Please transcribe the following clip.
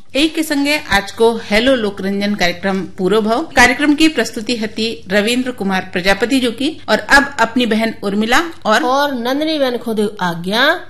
एक के संगे आज को हेलो लोकरंजन कार्यक्रम पूरो भव। कार्यक्रम की प्रस्तुति हती रविन्द्र कुमार प्रजापति जो की, और अब अपनी बहन उर्मिला और नंदनी बहन खुद आज्ञा